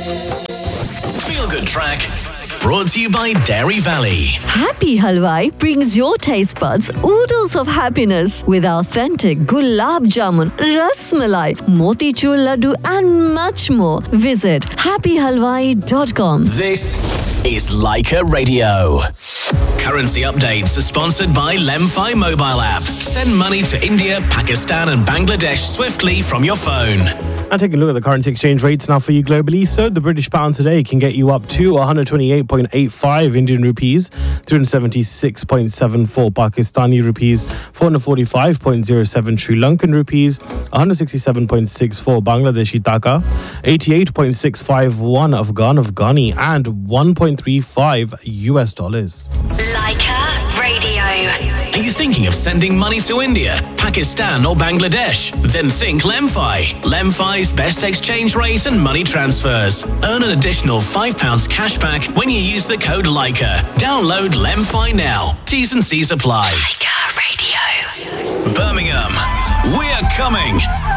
Feel Good Track, brought to you by Dairy Valley. Happy Halwai brings your taste buds oodles of happiness with authentic gulab jamun, ras malai, motichur laddu and much more. Visit happyhalwai.com. This is Leica Radio. Currency updates are sponsored by Lemfi mobile app. Send money to India, Pakistan and Bangladesh swiftly from your phone. Now taking a look at the current exchange rates now for you globally. So the British pound today can get you up to 128.85 Indian rupees, 376.74 Pakistani rupees, 445.07 Sri Lankan rupees, 167.64 Bangladeshi taka, 88.651 Afghani and 1.35 US dollars. Leica Radio. Are you thinking of sending money to India, Pakistan or Bangladesh? Then think Lemfi. Lemfi's best exchange rate and money transfers. Earn an additional £5 cash back when you use the code Leica. Download Lemfi now. T's and C's apply. Leica Radio. Birmingham, we're coming.